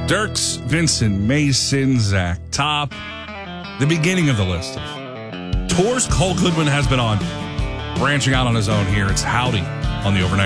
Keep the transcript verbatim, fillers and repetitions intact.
Dirks, Vincent, Mason, Zach Top. The beginning of the list of tours Cole Goodwin has been on, branching out on his own here. It's Howdy on the Overnight